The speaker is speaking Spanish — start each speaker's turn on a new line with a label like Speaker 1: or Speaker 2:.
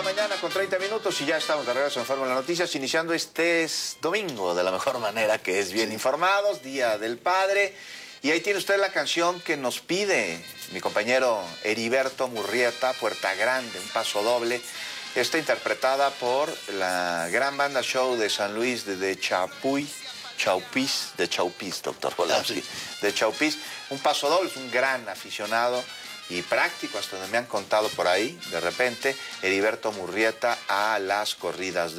Speaker 1: la mañana con 30 minutos y ya estamos de regreso en Fórmula Noticias, iniciando este domingo de la mejor manera, que es bien informados, Día del Padre. Y ahí tiene usted la canción que nos pide mi compañero Heriberto Murrieta, Puerta Grande, un paso doble. Está interpretada por la gran banda show de San Luis de Chaupís, doctor Polanski, de Chaupís. Un paso doble, es un gran aficionado y práctico, hasta donde me han contado por ahí, de repente, Heriberto Murrieta a las corridas